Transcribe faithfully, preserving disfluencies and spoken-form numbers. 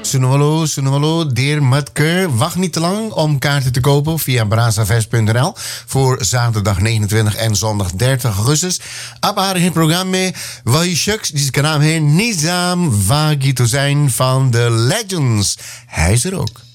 Sunwalo, Sunwalo, Deer Mutke. Wacht niet te lang om kaarten te kopen via brazafest punt n l voor zaterdag negenentwintig en zondag dertig augustus. Op haar programma Wahi Shucks, die kan naam Nizam Wagito zijn van The Legends. Hij is er ook.